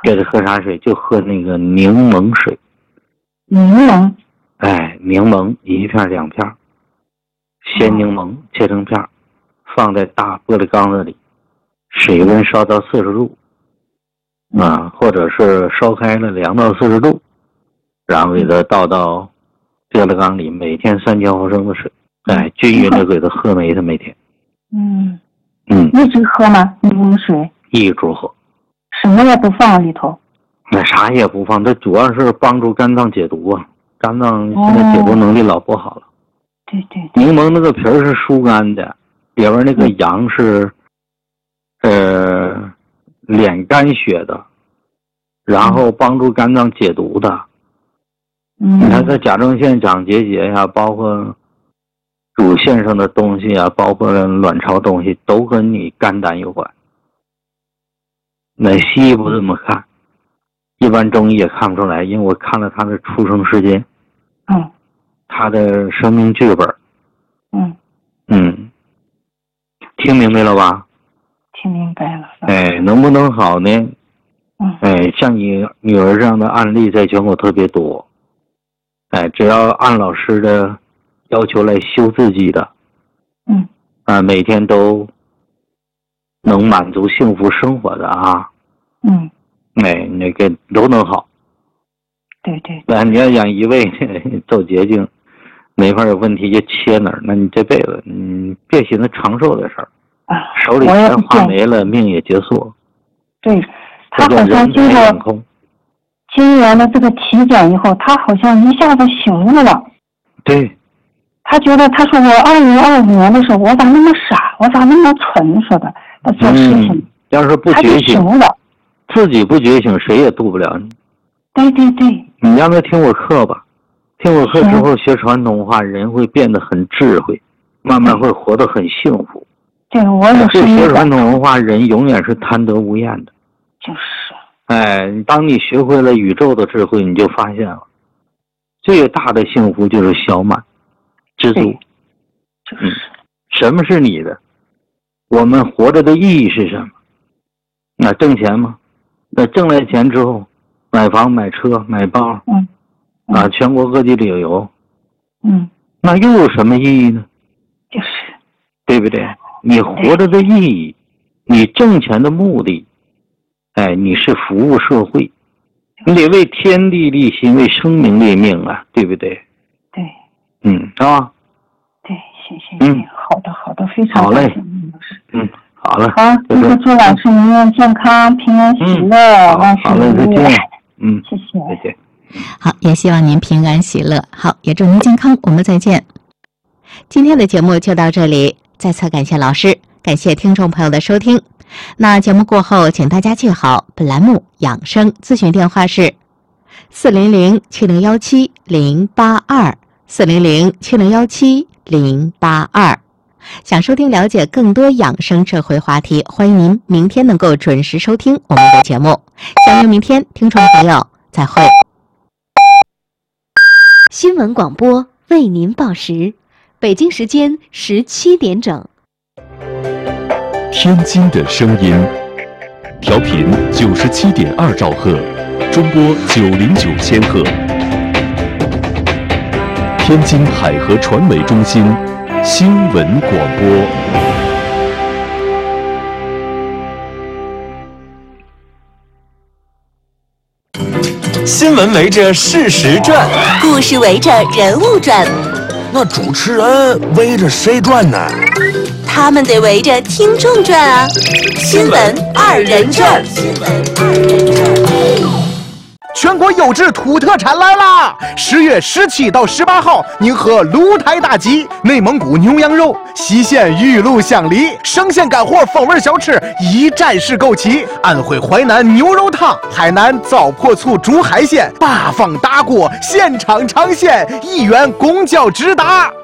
给他喝啥水？就喝那个柠檬水。 柠檬？ 哎，柠檬1片2片，鲜柠檬切成片，放在大玻璃缸子里，水温烧到40度，或者是烧开了2到40度，然后给它倒到玻璃缸里，每天3000毫升的水，哎，均匀的给它喝没的每天。 一直喝吗？柠檬水？一直喝。 什么也不放里头？ 那啥也不放，这主要是帮助肝脏解毒啊，肝脏现在解毒能力老不好了。 对。 柠檬那个皮儿是疏肝的，里边那个阳是敛肝血的，然后帮助肝脏解毒的。你看这甲状腺长结节呀，包括乳腺上的东西啊，包括卵巢东西，都跟你肝胆有关。那西医不这么看，一般中医也看不出来，因为我看了他的出生时间，他的生命剧本，听明白了吧？ 听明白了。 哎，能不能好呢？哎，像你女儿这样的案例在全国特别多。哎，只要按老师的要求来修自己的，每天都能满足幸福生活的啊，哎，那个都能好。 对。 你要想一味走捷径，没法有问题就切哪儿，那你这辈子别寻思长寿的事儿，手里钱花没了，命也结束。 对，他好像经过今年的这个体检以后，他好像一下子醒悟了。 对。 他觉得，他说我2025年的时候，我咋那么傻，我咋那么蠢，说的他做事情。 要是不觉醒了， 自己不觉醒，谁也渡不了你。 对。 你让他听我课吧，听我课之后学传统话，人会变得很智慧，慢慢会活得很幸福。 对，我有会学传统文化人永远是贪得无厌的。 就是。 哎，当你学会了宇宙的智慧，你就发现了，最大的幸福就是小满知足。什么是你的？我们活着的意义是什么？那挣钱吗？那挣来钱之后，买房、买车、买包，全国各地旅游，那又有什么意义呢？ 就是， 对不对？你活着的意义，你挣钱的目的，哎，你是服务社会，你得为天地立心，为生命立命啊，对不对？ 对。 是吧？ 对，谢谢你。好的，非常好嘞。好了。 好，祝老师永远健康、平安喜乐，万事如意。谢谢。 再见。 好，也希望您平安喜乐。好，也祝您健康。我们再见。今天的节目就到这里，再次感谢老师，感谢听众朋友的收听。那节目过后，请大家记好本栏目养生咨询电话是400-7017-082，400-7017-082。想收听了解更多养生社会话题，欢迎您明天能够准时收听我们的节目。相约明天，听众朋友再会。 新闻广播为您报时，北京时间17点整。 天津的声音，调频97.2兆赫，中波909千赫。天津海河传媒中心新闻广播。 新闻围着事实转， 故事围着人物转， 那主持人围着谁转呢？ 他们得围着听众转啊！新闻二人转， 全国优质土特产来啦！10月17到18号，宁河鹿台大集、内蒙古牛羊肉、西县玉露香梨、生鲜干货风味小吃一站式购齐，安徽淮南牛肉汤、海南糟粕醋煮海鲜，8方大锅现场尝鲜，1元公交直达。